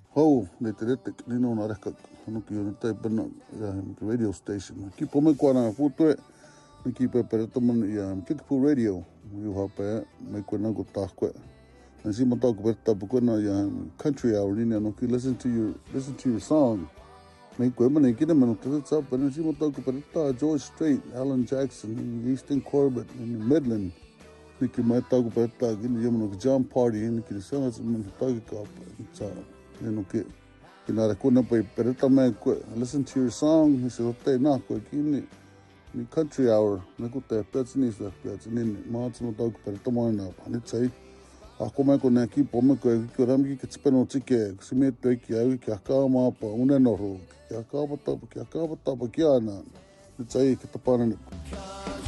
Hau, le te rete, nino na reka, hanuki o tai pena, radio station. Ki pome kuana putue, ki pe pereta man Kickapoo Radio, you hape, me kuana ko takwe. And si mata ko pereta bukuana country hour nina no ki listen to your song. Me kuema ne kina mano te tsa pena si mata ko pereta George Strait, Alan Jackson, Easton Corbett in Midland. Niki mai tau ko pereta kini yamano Jam Party, niki sanga sa man tau ka tsa. Kina kuna pa pereta me listen to your song he said te na ko kini ni country hour me ko te petni sa petni ma tsu ta ko pereta mo na ni tsai a ko me ko na ki po me ko ram ki tspeno tike sime te ki ai ki ka ma pa una no ro ki ka pa ta ki ana ni tsai ki ta pa na